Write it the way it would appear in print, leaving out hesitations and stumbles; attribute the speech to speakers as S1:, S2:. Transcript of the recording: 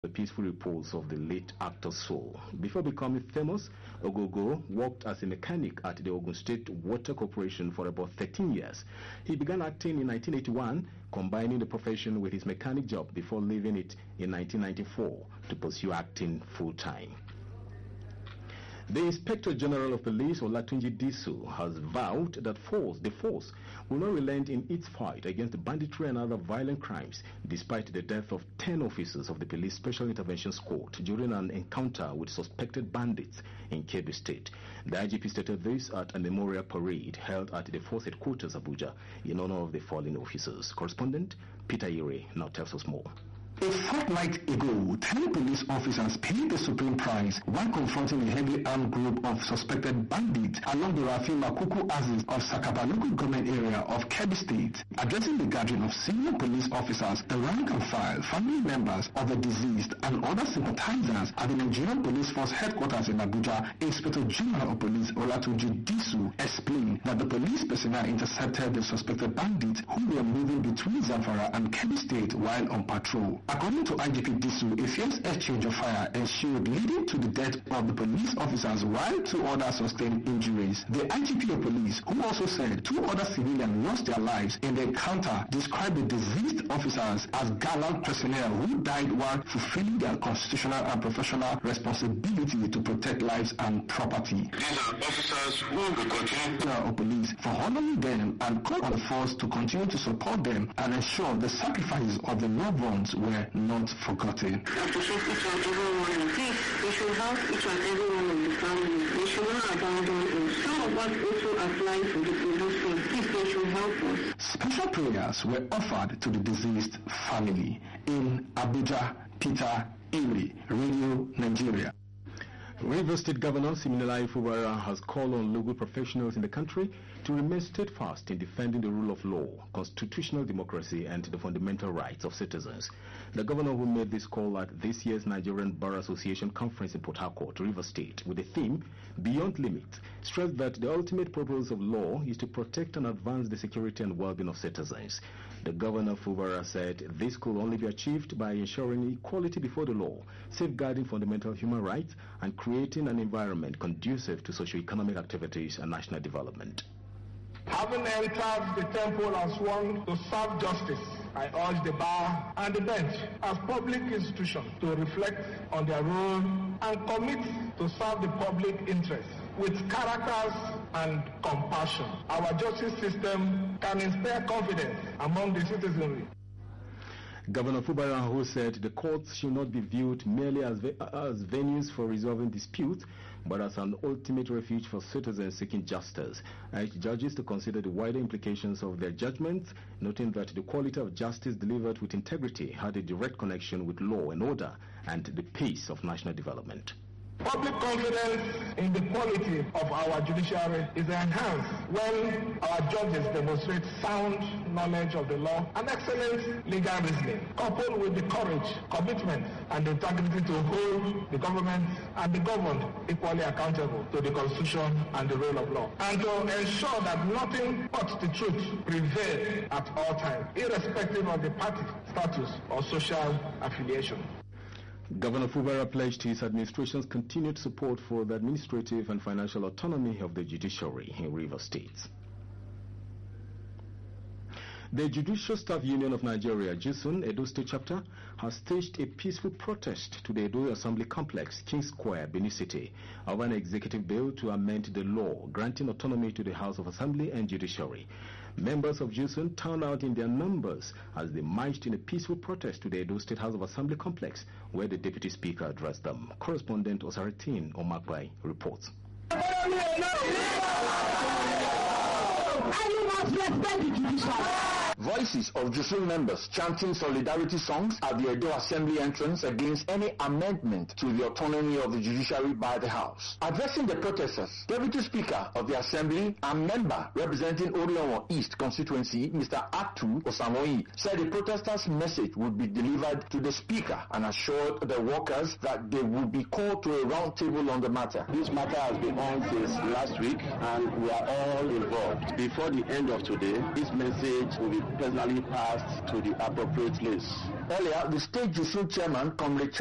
S1: the peaceful repose of the late actor's soul. Before becoming famous, Ogogo worked as a mechanic at the Ogun State Water Corporation for about 13 years. He began acting in 1981, combining the profession with his mechanic job before leaving it in 1994 to pursue acting full-time. The Inspector General of Police, Olatunji Disu, has vowed that the force will not relent in its fight against banditry and other violent crimes, despite the death of 10 officers of the Police Special Intervention Squad during an encounter with suspected bandits in Kebbi State. The IGP stated this at a memorial parade held at the force headquarters, Abuja, in honor of the fallen officers. Correspondent Peter Ire now tells us more.
S2: A fortnight ago, 10 police officers paid the supreme price while confronting a heavily armed group of suspected bandits along the Rafi Makuku Aziz of Sakapa local government area of Kebbi State. Addressing the gathering of senior police officers, the rank and file, family members of the deceased and other sympathizers at the Nigerian Police Force headquarters in Abuja, Inspector General of Police Olatunji Disu explained that the police personnel intercepted the suspected bandits who were moving between Zamfara and Kebbi State while on patrol. According to IGP Disu, a fierce exchange of fire ensued, leading to the death of the police officers while 2 others sustained injuries. The IGP of police, who also said 2 other civilians lost their lives in the encounter, described the deceased officers as gallant personnel who died while fulfilling their constitutional and professional responsibility to protect lives and property.
S3: These are officers who will continue
S2: of police for honoring them and called on the force to continue to support them and ensure the sacrifices of the loved ones were not forgotten.
S4: They should help each and every one of the family. They should not abandon us. Some of us also apply for the police force. If they should help us.
S2: Special prayers were offered to the deceased family. In Abuja, Peter Ire, Radio Nigeria.
S1: Rivers State Governor Siminalayi Fubara has called on local professionals in the country to remain steadfast in defending the rule of law, constitutional democracy, and the fundamental rights of citizens. The governor, who made this call at this year's Nigerian Bar Association conference in Port Harcourt, Rivers State, with the theme Beyond Limits, stressed that the ultimate purpose of law is to protect and advance the security and well-being of citizens. The governor Fubara said this could only be achieved by ensuring equality before the law, safeguarding fundamental human rights, and creating an environment conducive to socio-economic activities and national development.
S5: Having entered the temple and sworn to serve justice, I urge the bar and the bench as public institutions to reflect on their role and commit to serve the public interest with characters and compassion. Our justice system can inspire confidence among the citizenry.
S1: Governor Fubara, who said the courts should not be viewed merely as venues for resolving disputes, but as an ultimate refuge for citizens seeking justice, urged judges to consider the wider implications of their judgments, noting that the quality of justice delivered with integrity had a direct connection with law and order and the pace of national development.
S5: Public confidence in the quality of our judiciary is enhanced when our judges demonstrate sound knowledge of the law and excellent legal reasoning, coupled with the courage, commitment, and integrity to hold the government and the governed equally accountable to the Constitution and the rule of law, and to ensure that nothing but the truth prevails at all times, irrespective of the party status or social affiliation.
S1: Governor Fubara pledged his administration's continued support for the administrative and financial autonomy of the judiciary in Rivers State. The Judicial Staff Union of Nigeria, JUSUN, Edo State Chapter, has staged a peaceful protest to the Edo Assembly Complex, King Square, Benin City, over an executive bill to amend the law granting autonomy to the House of Assembly and Judiciary. Members of JUSUN turned out in their numbers as they marched in a peaceful protest to the Edo State House of Assembly Complex, where the Deputy Speaker addressed them. Correspondent Osaritin Omakbai reports.
S6: Voices of JUSUN members chanting solidarity songs at the Edo Assembly entrance against any amendment to the autonomy of the judiciary by the House. Addressing the protesters, Deputy Speaker of the Assembly and member representing Oriomo East constituency, Mr. Atu Osamoyi, said the protesters' message would be delivered to the Speaker and assured the workers that they would be called to a round table on the matter.
S7: This matter has been on since last week and we are all involved. Before the end of today, this message will be personally passed to the appropriate place.
S6: Earlier, the state JUSUN chairman, Comrade